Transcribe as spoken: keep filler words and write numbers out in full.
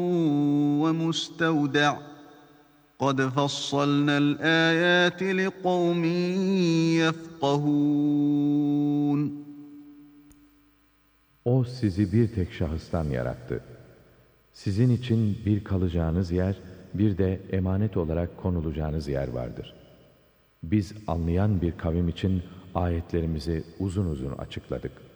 ومستودع قد فصلنا الآيات لقوم يفقهون. O sizi bir tek şahıstan yarattı. Sizin için bir kalacağınız yer, bir de emanet olarak konulacağınız yer vardır. Biz anlayan bir kavim için ayetlerimizi uzun uzun açıkladık.